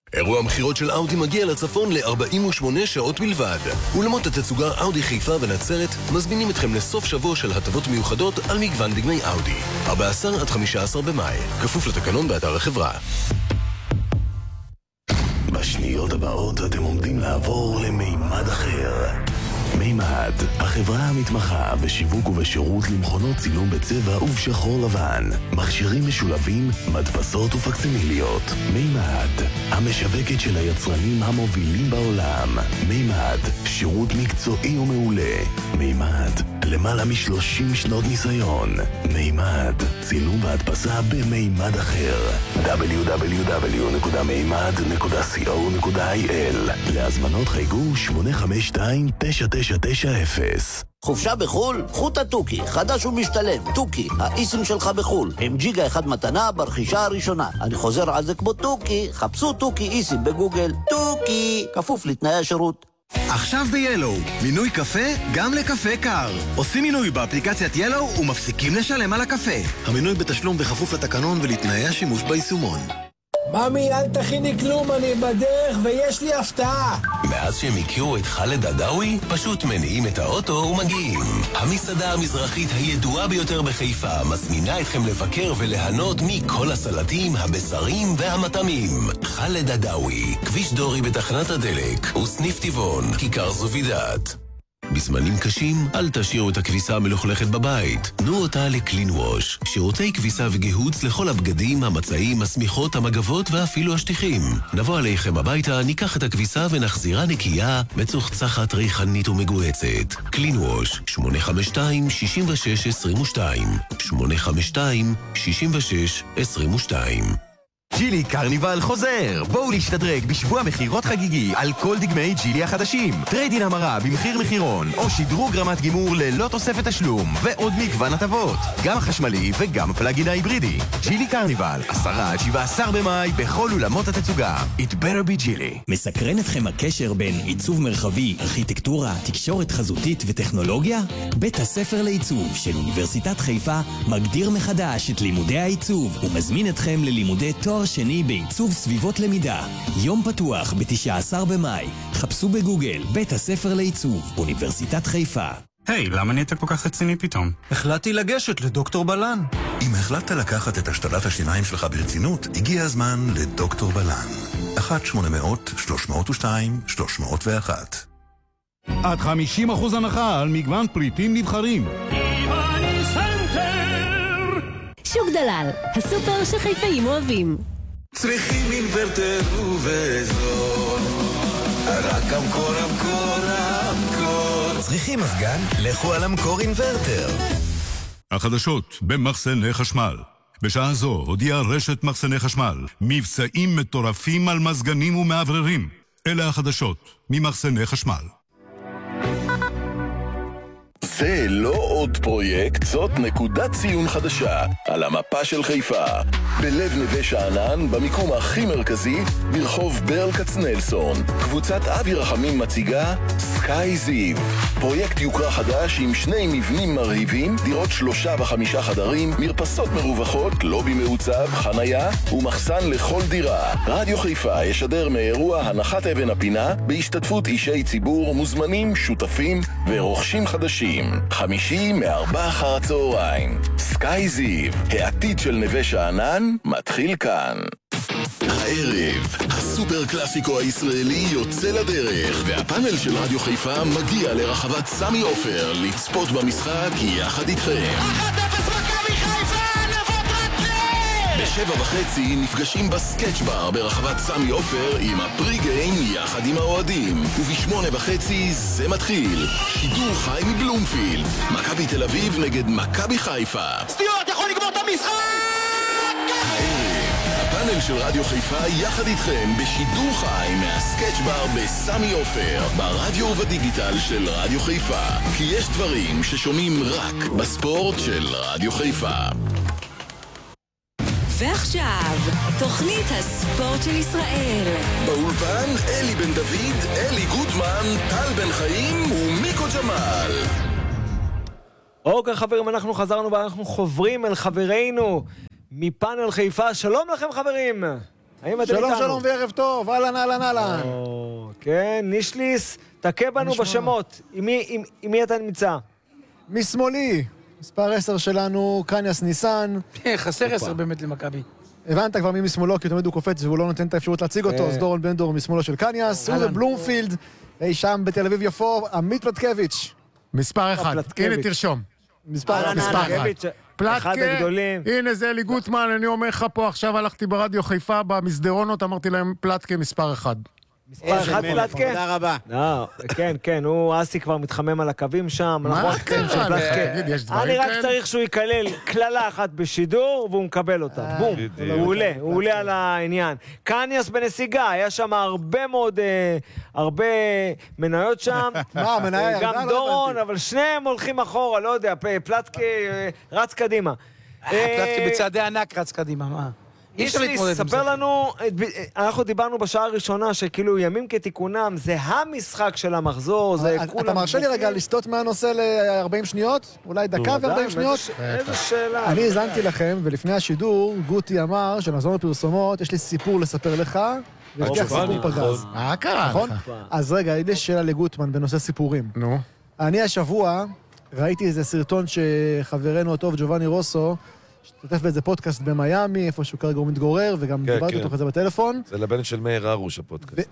אירוע המחירות של אאודי מגיע לצפון ל-48 שעות בלבד. אולמות התצוגה אאודי חיפה ונצרת מזמינים אתכם לסוף שבוע של הטבות מיוחדות על מגוון דגמי אאודי. 14 עד 15 במאי. כפוף לתקנון באתר החברה. בשניות הבאות אתם עומדים לעבור למימד אחר. מימד, החברה המתמחה בשיווק ובשירות למכונות צילום בצבע ובשחור לבן, מכשירים משולבים, מדפסות ופקסימיליות. מימד, המשווקת של היצרנים המובילים בעולם. מימד, שירות מקצועי ומעולה. מימד, למעלה מ-30 שנות ניסיון. מימד, צילום והדפסה במימד אחר. www.מימד.co.il. להזמנות חייגו 852-9990. חופשה בחול? קחו את התוכי, חדש ומשתלם. תוכי, האיסים שלך בחול. עם ג'יגה אחד מתנה ברכישה הראשונה. אני חוזר על זה כמו תוכי, חפשו תוכי איסים בגוגל. תוכי, כפוף לתנאי השירות. עכשיו ב-Yellow, מינוי קפה גם לקפה קר. עושים מינוי באפליקציית Yellow ומפסיקים לשלם על הקפה. המינוי בתשלום בכפוף לתקנון ולתנאי השימוש ביישומון. ממי, אל תכיני כלום, אני בדרך ויש לי הפתעה. מאז שהם הכירו את חאלד עדאווי, פשוט מניעים את האוטו ומגיעים. המסעדה המזרחית הידועה ביותר בחיפה מזמינה אתכם לבקר וליהנות מכל הסלטים, הבשרים והמטעמים. חאלד עדאווי, כביש דורי בתחנת הדלק, וסניף טבעון, כיכר זובידאת. בזמנים קשים, אל תשאירו את הכביסה המלוכלכת בבית. תנו אותה לקלין ווש. שירותי כביסה וגיהוץ לכל הבגדים, המצעים, השמיכות, המגבות ואפילו השטיחים. נבוא עליכם הביתה, ניקח את הכביסה ונחזירה נקייה, מצוחצחת, ריחנית ומגועצת. קלין ווש, 852-6622. 852-6622. ג'ילי קרניבל חוזר! בואו להשתדרג בשבוע מחירות חגיגי על כל דגמי ג'ילי החדשים. טריידין המרה במחיר מחירון, או שדרוג רמת גימור ללא תוספת תשלום, ועוד מגוון הטבות. גם החשמלי וגם הפלאגין ההיברידי. ג'ילי קרניבל, 10-17 במאי בכל אולמות התצוגה. It better be ג'ילי. מסקרן אתכם הקשר בין עיצוב מרחבי, ארכיטקטורה, תקשורת חזותית וטכנולוגיה? בית הספר לעיצוב של אוניברסיטת חיפה מגדיר מחדש את לימודי העיצוב ומזמין אתכם ללימודי תואר שני בעיצוב סביבות למידה. יום פתוח ב-19 במאי. חפשו בגוגל בית הספר לעיצוב, אוניברסיטת חיפה. היי, למה נהיית כל כך רציני פתאום? החלטתי לגשת לדוקטור בלן. אם החלטת לקחת את השתלת השיניים שלך ברצינות, הגיע הזמן לדוקטור בלן. 1-800-302-301. עד 50% הנחה על מגוון פריטים נבחרים. שוק דלל, הסופר שחיפאים אוהבים. צריכים אינוורטר ובזול, רק המקור. צריכים מזגן? לכו על המקור אינוורטר. החדשות במחסני חשמל. בשעה זו הודיעה רשת מחסני חשמל מבצעים מטורפים על מזגנים ומעבררים. אלה החדשות ממחסני חשמל. זה לא עוד פרויקט, זאת נקודת ציון חדשה על המפה של חיפה. בלב נווה שאנן, במיקום הכי מרכזי, ברחוב ברל כצנלסון. קבוצת אבי רחמים מציגה סקאי זיו. פרויקט יוקרה חדש עם 2 מבנים מרהיבים, דירות 3 ו5 חדרים, מרפסות מרווחות, לובי מעוצב, חנייה ומחסן לכל דירה. רדיו חיפה ישדר מאירוע הנחת אבן הפינה בהשתתפות אישי ציבור, מוזמנים, שותפים ורוכשים חדשים. 50 מ-4:00 סקאי זיו, העתיד של נווה שאנן מתחיל כאן. הערב, הסופר קלאסיקו הישראלי יוצא לדרך, והפאנל של רדיו חיפה מגיע לרחבת סמי עופר לצפות במשחק יחד איתכם. 1-0 מכבי חיפה, נבות רטלב! ב-7:30 נפגשים בסקץ' בר ברחבת סמי עופר עם הפרי-גיים יחד עם האוהדים, וב-8:30 זה מתחיל. שידור חי מבלומפילד, מכבי תל אביב נגד מכבי חיפה. סטיות, יכול לגמור את המשחק! הפאנל של רדיו חיפה יחד איתכם בשידור חי מהסקץ' בר בסמי עופר, ברדיו ובדיגיטל של רדיו חיפה, כי יש דברים ששומעים רק בספורט של רדיו חיפה. ועכשיו, תוכנית הספורט של ישראל. באולפן אלי בן דוד, אלי גוטמן, טל בן חיים ומיקו ג'מאל. אוקיי חברים, אנחנו חזרנו ואנחנו חוברים אל חברינו מפאנל חיפה. שלום לכם חברים. האם אתם איתנו? שלום שלום וערב טוב, אהלן אהלן אהלן. כן, נישליס, תכה בנו בשמות. עם מי אתה נמצא? משמאלי, מספר 10 שלנו, קניאס ניסן. חסר 10 באמת למכבי. הבנת כבר מי משמאלו, כי תמיד הוא קופץ והוא לא נותן את האפשרות להציג אותו, אז דורון בן דור משמאלו של קניאס, הוא בבלומפילד, אי שם בתל אביב יפו, עמית פלטקביץ'. מספר 1, הנה תרשום. מספר 1. פלטקה, הנה זה אלי גוטמן, אני אומר לך פה, עכשיו הלכתי ברדיו חיפה במסדרונות, אמרתי להם פלטקה מספר 1. מספר 1 פלטקה? תודה רבה. כן, כן, אסי כבר מתחמם על הקווים שם. מה קרה? אני רק צריך שהוא יקלל כללה אחת בשידור, והוא מקבל אותה. בום, הוא עולה על העניין. קניאס בנסיגה, היה שם הרבה מניות שם. מה, מניה ירדה? גם דורון, אבל שניהם הולכים אחורה, לא יודע, פלטקה רץ קדימה. פלטקה בצעדי ענק רץ קדימה, מה? ספר לנו, אנחנו דיברנו בשעה הראשונה שכאילו ימים כתיקונם, זה המשחק של המחזור, זה כולם... אתה מרשה לי רגע לסטות מהנושא ל-40 שניות? אולי דקה ו-40 שניות? איזה שאלה. אני הזנתי לכם, ולפני השידור, גוטי אמר שנחזור לפרסומות, יש לי סיפור לספר לך, ולקח סיפור פגז. מה קרה? נכון? אז רגע, יש שאלה לגוטמן בנושא סיפורים. נו. אני השבוע ראיתי איזה סרטון שחברנו הטוב ג'ובאני רוסו, שתתף באיזה פודקאסט במיימי, איפה שהוא כרגע הוא מתגורר, וגם דיברתי אותו כזה בטלפון. זה לבן של מאיר ארוש, הפודקאסט.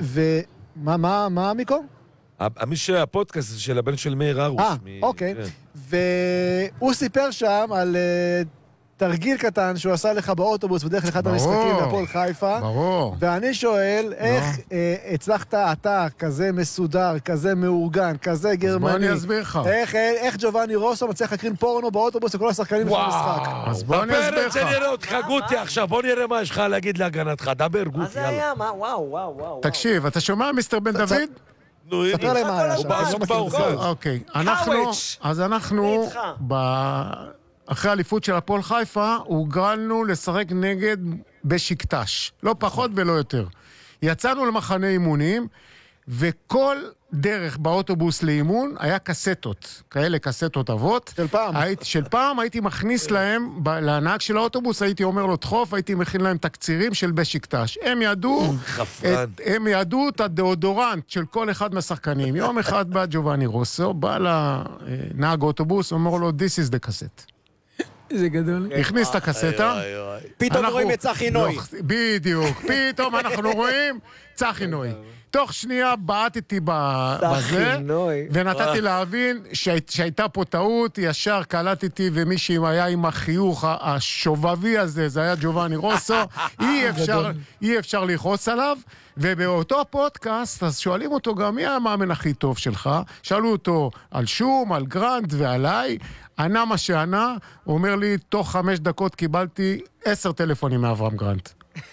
מה מיקו? הפודקאסט של הבן של מאיר ארוש. אוקיי. והוא סיפר שם על תרגיל קטן שהוא עשה לך באוטובוס בדרך לאחד המשחקים בהפועל חיפה. ברור. ואני שואל, איך הצלחת אתה כזה מסודר, כזה מאורגן, כזה גרמני? בוא אני אסביר לך. איך ג'ובאני רוסו מצליח להקרין פורנו באוטובוס לכל השחקנים של המשחק? אז בוא אני אסביר לך. נראה אותך, גוטי, עכשיו בוא נראה מה יש לך להגיד להגנתך. דבר, גוטי, מה זה היה? מה? וואו. תקשיב, אתה שומע מיסטר בן דוד? ספר להם מה היה. הוא בעסוק באורחון. אוקיי. אנחנו אחרי האליפות של הפועל חיפה, הוגרלנו לשחק נגד בשקטש. לא פחות ולא יותר. יצאנו למחנה אימונים, וכל דרך באוטובוס לאימון היה קסטות. כאלה קסטות אבות. של פעם. של פעם הייתי מכניס להם, לנהג של האוטובוס, הייתי אומר לו דחוף, הייתי מכין להם תקצירים של בשקטש. הם ידעו את הדאודורנט של כל אחד מהשחקנים. יום אחד בא ג'ובאני רוסו, בא לנהג אוטובוס, אומר לו, this is the cassette. זה גדול. הכניס את הקסטה. פתאום רואים את צחי נוי. בדיוק. פתאום אנחנו רואים צחי נוי. תוך שנייה בעטתי בזה, ונתתי להבין שהייתה פה טעות, ישר קלטתי, ומי שהיה עם החיוך השובבי הזה, זה היה ג'ובאני רוסו, אי אפשר לכעוס עליו, ובאותו פודקאסט, אז שואלים אותו גם, מי המאמן הכי טוב שלך? שאלו אותו על שום, על גרנט ועליי, ענה מה שענה, הוא אומר לי, תוך 5 דקות קיבלתי 10 טלפונים מאברהם גרנט.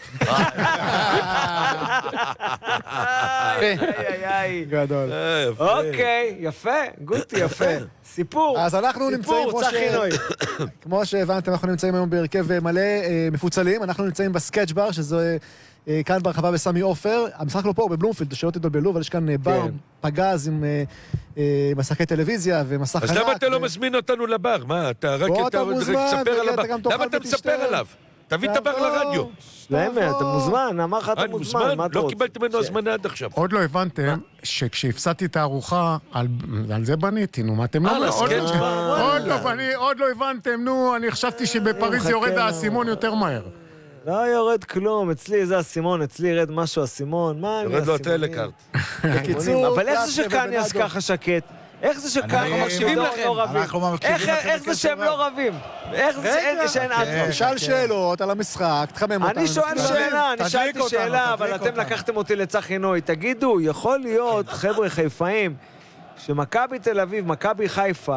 גדול. אוקיי, יפה, גוטי, יפה. סיפור. אז אנחנו נמצאים, כמו שהבנתם, אנחנו נמצאים היום בהרכב מלא מפוצלים, אנחנו נמצאים בסקאץ' בר, שזה כאן ברחבה בסמי עופר, המשחק לא פה, בבלומפילד, שלא תתבלבלו, אבל יש כאן בר פגז עם מסכי טלוויזיה ומסך חזק. אז למה אתה לא מזמין אותנו לבר? מה, אתה רק תספר על הבר? למה אתה מספר עליו? תביא את הבר לרדיו. למה, אתה מוזמן, אמר לך אתה מוזמן, מה אתה לא קיבלת ממנו הזמנה עד עכשיו. עוד לא הבנתם שכשהפסדתי את הארוחה, על זה בניתי, נו, מה אתם לא... עוד לא הבנתם, נו, אני חשבתי שבפריז יורד האסימון יותר מהר. לא יורד כלום, אצלי זה הסימון, אצלי ירד משהו הסימון, מה אני יורד לו הטלקארט. בקיצור, אבל איך זה שקניאס ככה שקט? איך זה שקניאס לא רבים? איך זה שהם לא רבים? איך זה שאין אטרם? תשאל שאלות על המשחק, תחמם אותנו. אני שואל שאלה, אני שאלתי שאלה, אבל אתם לקחתם אותי לצחי נוי. תגידו, יכול להיות, חבר'ה חיפאים, שמכבי תל אביב, מכבי חיפה,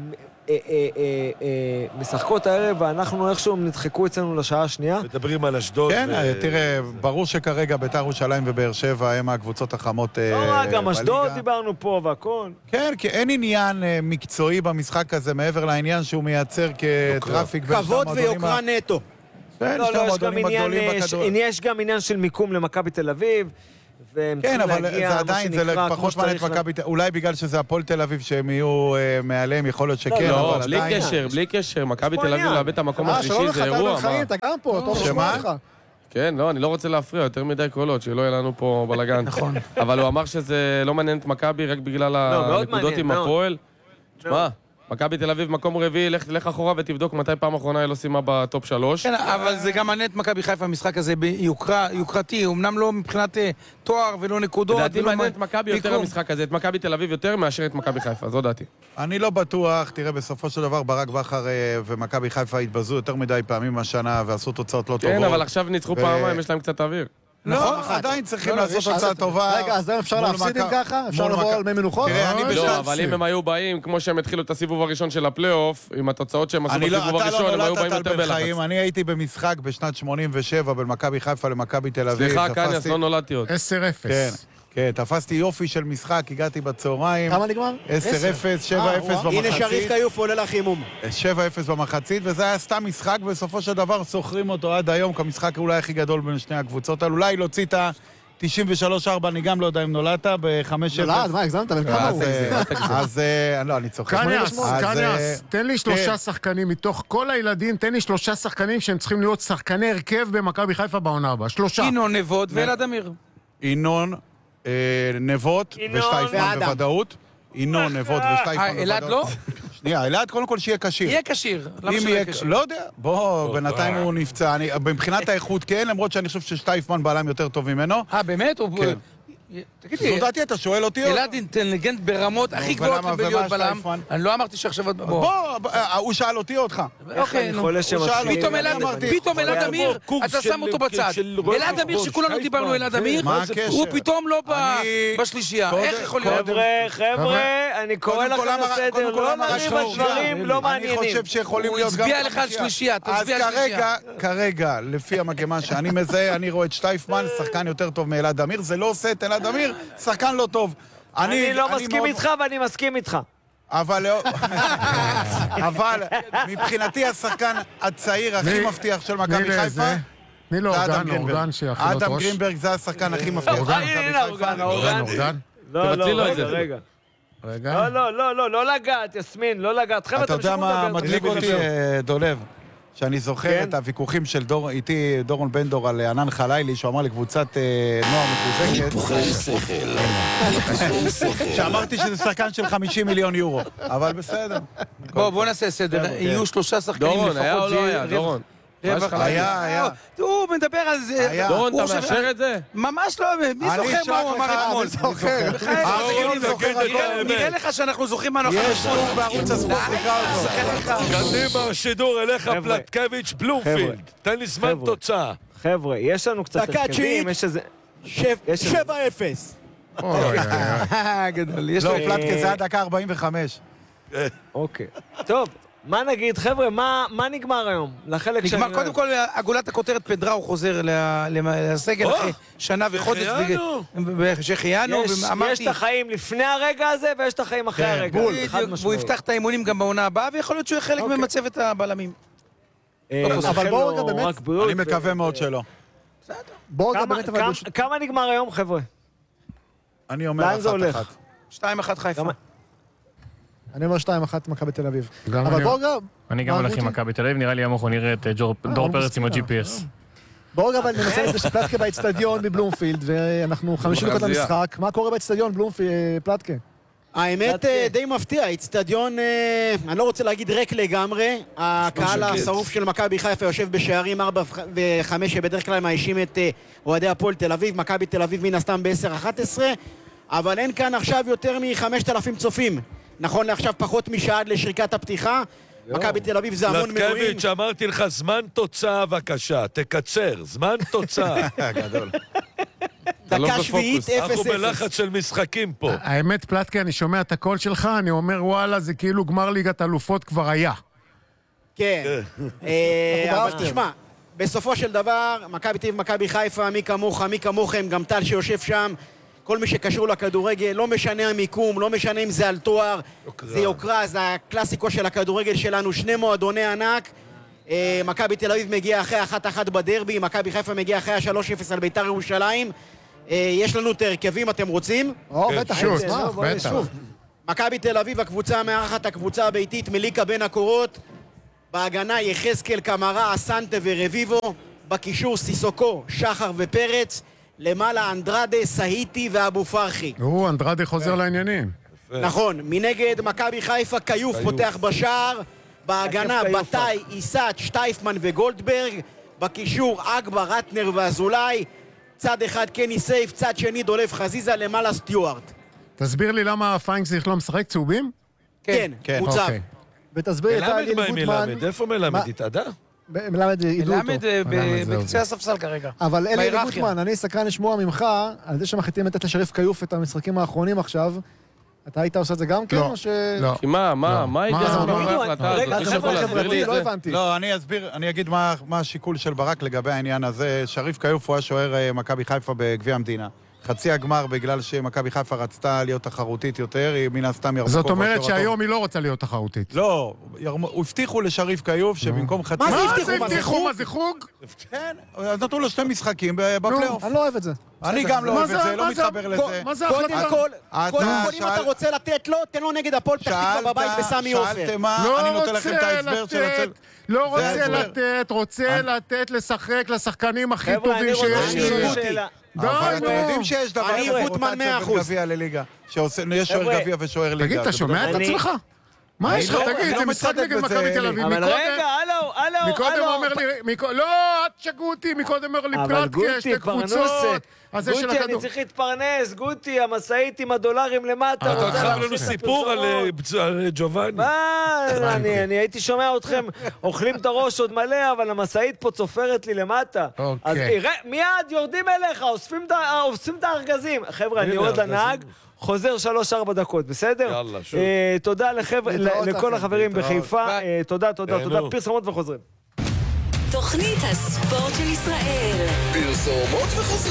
משחקות הערב, ואנחנו איכשהו נדחקו אצלנו לשעה השנייה. מדברים על אשדוד. כן, תראה, ברור שכרגע בית"ר ירושלים ובאר שבע הם הקבוצות החמות בליגה. גם אשדוד דיברנו פה והכל. כן, כי אין עניין מקצועי במשחק הזה, מעבר לעניין שהוא מייצר כטראפיק. כבוד ויוקרה נטו. יש גם עניין של מיקום למכבי תל אביב. כן, אבל זה עדיין, זה פחות מעניין את מכבי, אולי בגלל שזה הפועל תל אביב שהם יהיו מעליהם, יכול להיות שכן, אבל עדיין... בלי קשר, מכבי תל אביב לאבד את המקום השלישי, זה אירוע. אתה גם פה, טוב לשמוע לך. כן, לא, אני לא רוצה להפריע, יותר מדי קולות, שלא יהיה לנו פה בלגן. נכון. אבל הוא אמר שזה לא מעניין את מכבי רק בגלל הנקודות עם הפועל. תשמע, מכבי תל אביב מקום רביעי, לך אחורה ותבדוק מתי פעם אחרונה לא סיימה בטופ 3. כן, אבל זה גם מעניין את מכבי חיפה, המשחק הזה יוקרתי, אמנם לא מבחינת תואר ולא נקודות. לדעתי מעניין את מכבי יותר המשחק הזה, את מכבי תל אביב יותר מאשר את מכבי חיפה, זו דעתי. אני לא בטוח, תראה, בסופו של דבר ברק בכר ומכבי חיפה התבזו יותר מדי פעמים השנה ועשו תוצאות לא טובות. כן, אבל עכשיו ניצחו פעמיים, יש להם קצת אוויר. נכון, עדיין צריכים לעשות הצעה טובה. רגע, אז אפשר להפסיד אם ככה? אפשר לבוא על מי מנוחות? לא, אבל אם הם היו באים, כמו שהם התחילו את הסיבוב הראשון של הפלייאוף, עם התוצאות שהם עשו בסיבוב הראשון, הם היו באים יותר בלחץ. אני הייתי במשחק בשנת 87 בין מכבי חיפה למכבי תל אביב. סליחה, קניאס, לא נולדתי עוד. 10-0. כן, תפסתי יופי של משחק, הגעתי בצהריים. כמה נגמר? 10-0, 7-0 במחצית. הנה שריף קיוף עולה לחימום. 7-0 במחצית, וזה היה סתם משחק, בסופו של דבר סוחרים אותו עד היום, כמשחק אולי הכי גדול בין שני הקבוצות. אולי להוציא את ה-93-4, אני גם לא יודע אם נולדת, ב-5-0. נולד, מה, הגזמת? בן כמה הוא? אז, לא, אני צוחק. קניאס, תן לי 3 שחקנים, מתוך כל הילדים, תן לי 3 שחקנים שהם צריכים להיות שחקני הרכב במכבי חיפה בעונה הבאה. 3. ינון נבות ואלעד אמיר. ינון, נבות ושטייפמן בוודאות. ינון, נבות ושטייפמן בוודאות. אלעד לא? שנייה, אלעד קודם כל שיהיה קשיר. יהיה קשיר. למה שיהיה קשיר? לא יודע, בוא, בינתיים הוא נפצע. מבחינת האיכות כן, למרות שאני חושב ששטייפמן בעלם יותר טוב ממנו. באמת? כן. תגיד לי, זו דעתי, אתה שואל אותי? אלעד אינטליגנט ברמות הכי גבוהות בלהיות בלם. אני לא אמרתי שעכשיו... בוא, הוא שאל אותי אותך. אוקיי, נו. פתאום אלעד אמיר, אתה שם אותו בצד. אלעד אמיר, שכולנו דיברנו אלעד אמיר, הוא פתאום לא בשלישייה. איך יכול להיות? חבר'ה, אני קורא לכם לסדר, לא נריב על דברים לא מעניינים. אני חושב שיכולים להיות גם... הוא הצביע לך על שלישייה, תצביע על שלישייה. אז כרגע, לפי המגמה שאני מזהה, אני רואה את שטייפמן, שחקן יותר טוב מאלעד אמיר, זה לא עושה את אלעד אמיר, שחקן לא טוב. אני לא מסכים איתך ואני מסכים איתך. אבל מבחינתי השחקן הצעיר הכי מבטיח של מכבי חיפה תני לו אורגן שיכול להיות ראש. אדם גרינברג זה השחקן הכי מבטיח. אורגן. לא, רגע. לא לגעת, יסמין, לא לגעת. אתה יודע מה מדליק אותי, דולב? שאני זוכר את הוויכוחים של דורון בן דור על ענן חלילי, שהוא אמר לקבוצת נוער מחוזקת. שאמרתי שזה שחקן של 50 מיליון יורו, אבל בסדר. בוא נעשה סדר, יהיו 3 שחקנים לפחות. דורון, היה או לא היה? דורון. היה. הוא מדבר על זה. דורון, אתה מאשר את זה? ממש לא, מי זוכר מה הוא אמר אתמול? נראה לך שאנחנו זוכרים מה אנחנו אמרנו. יש לו בערוץ הספורט נקרא אותו. קדימה, שידור אליך פלטקביץ' בלומפילד. תן לי זמן תוצאה. חבר'ה, יש לנו קצת הרכבים, יש איזה... 7-0. גדול. לא, פלטקה זה הדקה 45. אוקיי. טוב. מה נגיד, חבר'ה, מה נגמר היום? לחלק שאני... נגמר, קודם כל, עגולת הכותרת פדראו חוזר לסגל אחרי שנה וחודש. שהחיינו, יש את החיים לפני הרגע הזה, ויש את החיים אחרי הרגע. והוא יפתח את האימונים גם בעונה הבאה, ויכול להיות שהוא יהיה חלק ממצבת הבלמים. אבל בואו רגע באמת... אני מקווה מאוד שלא. כמה נגמר היום, חבר'ה? אני אומר 1-1. 2-1 חיפה. אני אומר 2-1 מכבי תל אביב. אבל בואו גם... אני גם הולך עם מכבי תל אביב, נראה לי המוך הוא נראה את דור פרץ עם ה-GPS. בואו אבל ננסה את זה שפלטקה באצטדיון בבלומפילד, ואנחנו 50 דקות למשחק. מה קורה באצטדיון בלומפילד, פלטקה? האמת די מפתיע, האצטדיון, אני לא רוצה להגיד ריק לגמרי, הקהל השרוף של מכבי חיפה יושב בשערים 4 ו-5 שבדרך כלל מאיישים את אוהדי הפועל תל אביב, מכבי תל אביב מן הסתם ב-10-11, אבל אין כאן עכשיו יותר מ-5,000 צופים. נכון לעכשיו פחות משעה עד לשריקת הפתיחה. מכבי תל אביב זה המון מנויים. פלטקביץ', אמרתי לך, זמן תוצאה בבקשה, תקצר, זמן תוצאה. גדול. דקה שביעית 0-0. אנחנו בלחץ של משחקים פה. האמת, פלטקה, אני שומע את הקול שלך, אני אומר, וואלה, זה כאילו גמר ליגת אלופות כבר היה. כן. אבל תשמע, בסופו של דבר, מכבי תל אביב, מכבי חיפה, מי כמוכם, גם טל שיושב שם, כל מי שקשור לכדורגל, לא משנה המיקום, לא משנה אם זה על תואר, זה יוקרה, זה הקלאסיקו של הכדורגל שלנו, 2 מועדוני ענק. מכבי תל אביב מגיע אחרי 1-1 בדרבי, מכבי חיפה מגיע אחרי 3-0 על בית"ר ירושלים. יש לנו את הרכבים, אתם רוצים? בטח, מכבי תל אביב, הקבוצה המארחת, הקבוצה הביתית, מליקה בין הקורות. בהגנה יחזקאל, קמרה, אסנטה ורביבו. בקישור סיסוקו, שחר ופרץ, למעלה אנדרדה, סהיטי ואבו פרחי. אנדרדה חוזר לעניינים. נכון, מנגד מכבי חיפה, קיוף פותח בשער, בהגנה בתאי, איסת, שטייפמן וגולדברג, בקישור אגבר, רטנר ואזולאי, צד אחד קני סייף, צד שני דולף חזיזה, למעלה סטיוארט. תסביר לי למה פיינקזיך לא משחק צהובים? כן, מוצב. ותסביר את אלי גוטמן. איפה מלמד? התעדה? מלמד עידו אותו. מלמד בקצה הספסל כרגע. אבל אלי גוטמן, אני סקרן לשמוע ממך, על זה שמחליטים לתת לשריף קיוף את המשחקים האחרונים עכשיו, אתה היית עושה את זה גם כן? לא. כי מה היגיע? לא הבנתי. לא, אני אגיד מה השיקול של ברק לגבי העניין הזה. שריף קיוף הוא השוער מכבי חיפה בגביע המדינה. חצי הגמר בגלל שמכבי חיפה רצתה להיות תחרותית יותר, היא מן הסתם ירמקו... זאת אומרת שהיום היא לא רוצה להיות תחרותית. לא, הבטיחו לשריף קיוף שבמקום חצי... מה זה הבטיחו? מה זה חוג? כן, אז נתנו לו 2 משחקים בפלייאוף. אני לא אוהב את זה. אני גם לא אוהב את זה, לא מתחבר לזה. מה זה קודם כל, אם אתה רוצה לתת לו, תן לו נגד הפועל פתח תקווה בבית בסמי עופר. שאלתם מה, אני נותן לכם את ההסבר של הצל... לא רוצה לתת, רוצה לתת לשחק לשחקנים הכי טובים שיש. אבל אתם יודעים שיש דבר כזה רוטציה בין גביע לליגה. יש שוער גביע ושוער ליגה. תגיד, אתה שומע את עצמך? מה יש לך? תגיד, זה משחק נגד מכבי תל אביב. אבל רגע, הלו. מקודם אומר לי, לא, אל תשגעו אותי, מקודם אומר לי פלטקה, שתי קבוצות. גוטי, אני צריך להתפרנס, גוטי, המשאית עם הדולרים למטה. אתה חייב לנו סיפור על ג'ובאני. מה? אני הייתי שומע אתכם אוכלים את הראש עוד מלא, אבל המשאית פה צופרת לי למטה. אז מיד יורדים אליך, אוספים את הארגזים. חבר'ה, אני יורד לנהג. חוזר 3-4 דקות, בסדר? יאללה, שוב. תודה לכל החברים בחיפה. תודה. פרסומות וחוזרים. תוכנית הספורט של ישראל. פרסומות וחוזרים.